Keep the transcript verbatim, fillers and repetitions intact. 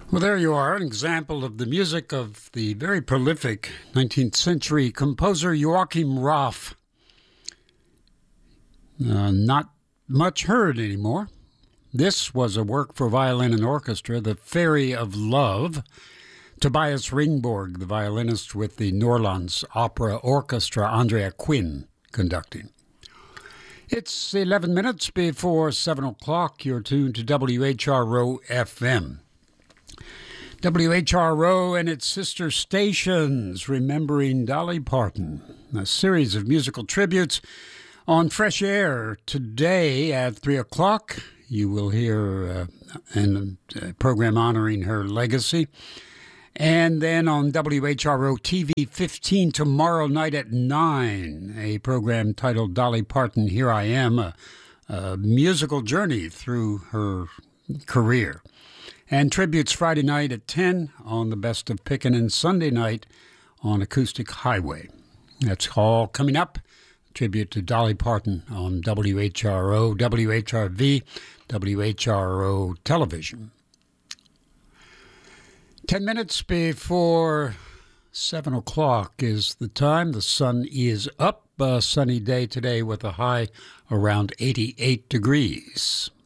Well, there you are, an example of the music of the very prolific nineteenth century composer Joachim Raff. Uh, not much heard anymore. This was a work for violin and orchestra, The Fairy of Love. Tobias Ringborg, the violinist with the Norlands Opera Orchestra, Andrea Quinn conducting. It's eleven minutes before seven o'clock. You're tuned to W H R O F M. W H R O and its sister stations, remembering Dolly Parton. A series of musical tributes on Fresh Air today at three o'clock. You will hear uh, a program honoring her legacy. And then on W H R O T V fifteen tomorrow night at nine, a program titled Dolly Parton, Here I Am, a, a musical journey through her career. And tributes Friday night at ten on the Best of Pickin', and Sunday night on Acoustic Highway. That's all coming up. Tribute to Dolly Parton on W H R O, W H R V, W H R O Television. Ten minutes before seven o'clock is the time. The sun is up. A sunny day today with a high around eighty-eight degrees.